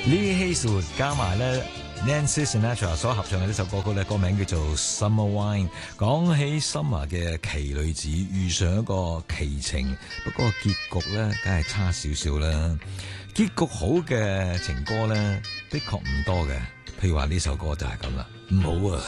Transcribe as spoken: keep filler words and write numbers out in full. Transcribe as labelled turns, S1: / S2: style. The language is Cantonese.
S1: Lee Hazlewood 加埋咧 Nancy Sinatra 所合唱嘅呢首歌曲咧，歌名叫做 Summer Wine。講起 Summer 嘅奇女子遇上一個奇情，不過結局咧，梗係差少少啦。結局好嘅情歌咧，的確唔多嘅。譬如話呢首歌就係咁啦，唔好啊。